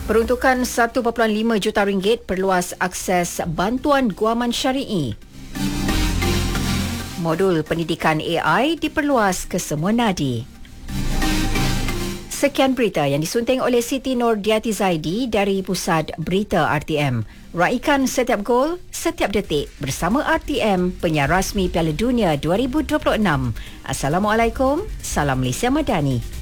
Peruntukan 1.5 juta ringgit perluas akses bantuan guaman syari'i. Modul pendidikan AI diperluas ke semua nadi. Sekian berita yang disunting oleh Siti Nordiati Zaidi dari Pusat Berita RTM. Raikan setiap gol, setiap detik bersama RTM, penyiar rasmi Piala Dunia 2026. Assalamualaikum, salam Malaysia Madani.